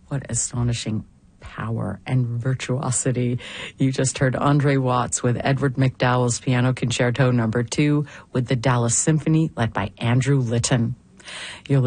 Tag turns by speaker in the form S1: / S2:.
S1: What astonishing power and virtuosity. You just heard Andre Watts with Edward McDowell's Piano Concerto No. 2 with the Dallas Symphony led by Andrew Litton. You're